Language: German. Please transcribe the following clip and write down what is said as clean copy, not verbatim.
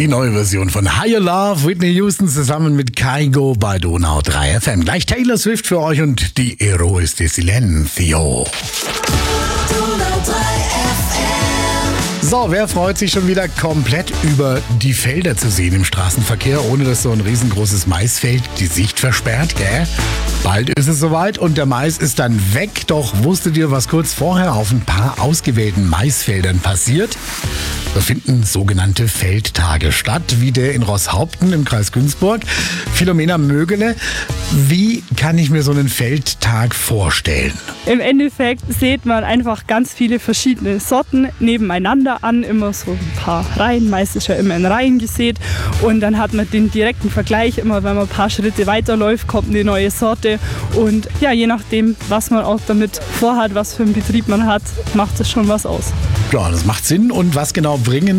Die neue Version von Higher Love, Whitney Houston zusammen mit Kygo bei Donau 3 FM. Gleich Taylor Swift für euch und die Héroes de Silencio. So, wer freut sich schon wieder komplett über die Felder zu sehen im Straßenverkehr, ohne dass so ein riesengroßes Maisfeld die Sicht versperrt, gell? Bald ist es soweit und der Mais ist dann weg. Doch wusstet ihr, was kurz vorher auf ein paar ausgewählten Maisfeldern passiert? Da finden sogenannte Feldtage statt, wie der in Roßhaupten im Kreis Günzburg. Philomena Mögele, wie kann ich mir so einen Feldtag vorstellen? Im Endeffekt sieht man einfach ganz viele verschiedene Sorten nebeneinander an, immer so ein paar Reihen, meistens ja immer in Reihen gesät. Und dann hat man den direkten Vergleich, immer wenn man ein paar Schritte weiterläuft, kommt eine neue Sorte. Und ja, je nachdem, was man auch damit vorhat, was für einen Betrieb man hat, macht es schon was aus. Ja, das macht Sinn. Und was genau bringen